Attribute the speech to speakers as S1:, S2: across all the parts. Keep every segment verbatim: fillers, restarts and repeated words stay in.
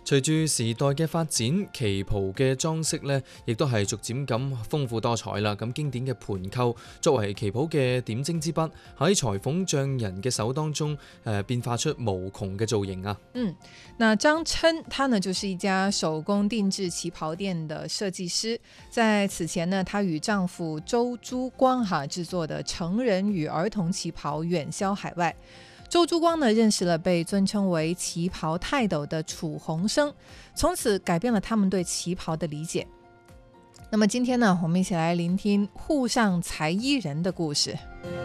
S1: 隨住時代嘅發展，旗袍嘅裝飾咧，亦都係逐漸咁豐富多彩啦。咁經典嘅盤扣作為旗袍嘅點睛之筆，喺裁縫匠人嘅手當中，誒、呃、變化出無窮嘅造型啊。
S2: 嗯，那張琛他呢就是一家手工定制旗袍店的設計師。在此前呢，她與丈夫周珠光哈製作的成人與兒童旗袍遠銷海外。周珠光呢認識了被尊稱為旗袍泰斗的楚鴻生，從此改變了他們對旗袍的理解。那麼今天呢，我們一起來聆聽滬上裁衣人的故事。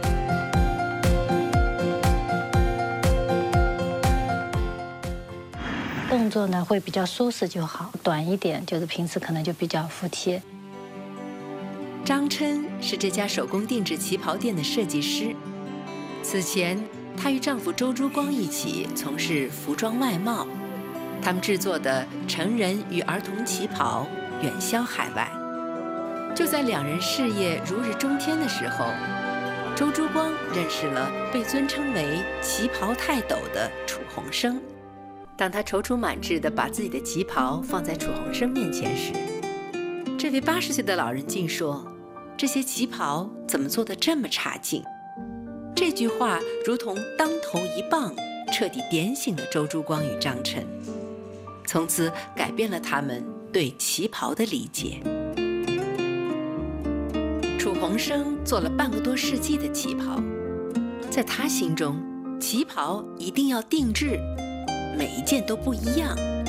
S3: 動作呢會比較舒適就好，短一點就是平時可能就比較服帖。
S4: 張琛是這家手工定制旗袍店的設計師，此前她與丈夫周珠光一起從事服裝外貿，他們製作的成人與兒童旗袍遠銷海外。就在兩人事業如日中天的時候，周珠光認識了被尊稱為旗袍泰斗的楚鴻生。當他躊躇滿志地把自己的旗袍放在楚鴻生面前時，這位八十歲的老人竟說：這些旗袍怎麼做得這麼差勁？這句話如同當頭一棒，徹底點醒了周珠光與張琛，從此改變了他們對旗袍的理解。楚鴻生做了半個多世紀的旗袍，在他心中，旗袍一定要定制，每一件都不一樣。